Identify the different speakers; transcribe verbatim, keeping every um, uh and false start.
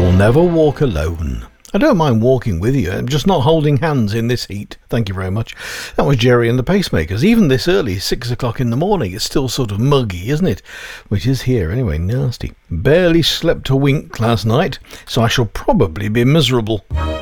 Speaker 1: You'll never walk alone. I don't mind walking with you, I'm just not holding hands in this heat. Thank you very much. That was Jerry and the Pacemakers. Even this early, six o'clock in the morning, it's still sort of muggy, isn't it? Which is here anyway, nasty. Barely slept a wink last night, so I shall probably be miserable.